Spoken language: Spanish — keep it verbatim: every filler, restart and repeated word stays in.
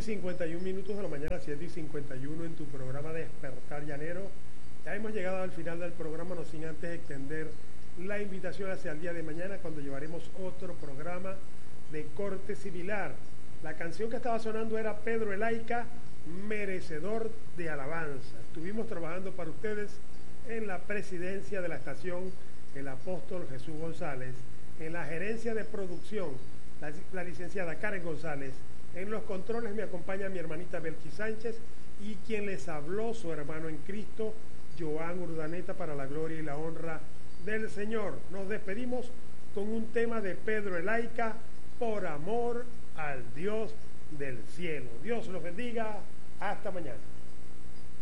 cincuenta y un minutos de la mañana, siete y cincuenta y uno en tu programa Despertar Llanero. Ya hemos llegado al final del programa, no sin antes extender la invitación hacia el día de mañana, cuando llevaremos otro programa de corte similar. La canción que estaba sonando era Pedro Elaica, Merecedor de Alabanza. Estuvimos trabajando para ustedes en la presidencia de la estación el apóstol Jesús González, en la gerencia de producción la, la licenciada Karen González, en los controles me acompaña mi hermanita Belki Sánchez y quien les habló, su hermano en Cristo, Joan Urdaneta, para la gloria y la honra del Señor. Nos despedimos con un tema de Pedro Elaica, Por amor al Dios del cielo. Dios los bendiga. Hasta mañana.